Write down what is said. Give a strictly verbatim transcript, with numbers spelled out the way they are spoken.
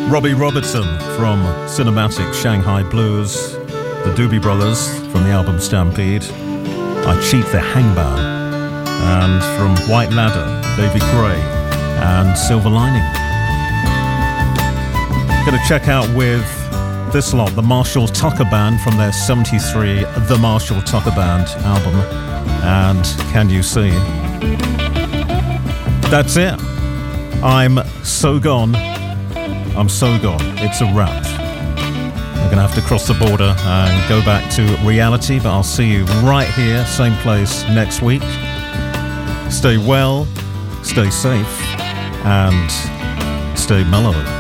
Robbie Robertson from Cinematic Shanghai Blues, the Doobie Brothers from the album Stampede, I Cheat the Hangman, and from White Ladder, David Gray and Silver Lining. Gonna check out with this lot, the Marshall Tucker Band from their seventy-three The Marshall Tucker Band album, and Can You See? That's it. I'm so gone. I'm so gone. It's a wrap. I'm gonna have to cross the border and go back to reality, but I'll see you right here, same place next week. Stay well, stay safe, and stay mellow.